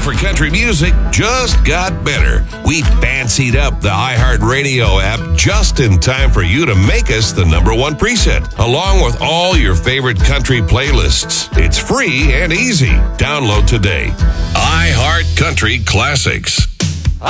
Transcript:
for country music just got better. We fancied up the iHeartRadio app just in time for you to make us the #1 preset, along with all your favorite country playlists. It's free and easy. Download today. iHeart Country Classics.